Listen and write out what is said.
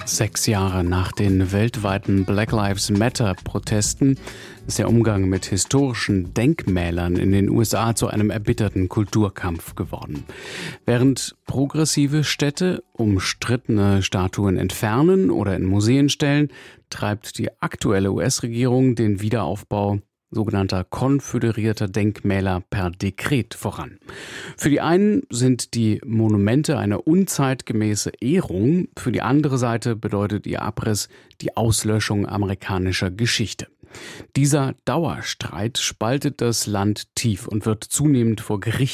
6 Jahre nach den weltweiten Black Lives Matter-Protesten ist der Umgang mit historischen Denkmälern in den USA zu einem erbitterten Kulturkampf geworden. Während progressive Städte umstrittene Statuen entfernen oder in Museen stellen, treibt die aktuelle US-Regierung den Wiederaufbau sogenannter konföderierter Denkmäler per Dekret voran. Für die einen sind die Monumente eine unzeitgemäße Ehrung, für die andere Seite bedeutet ihr Abriss die Auslöschung amerikanischer Geschichte. Dieser Dauerstreit spaltet das Land tief und wird zunehmend vor Gericht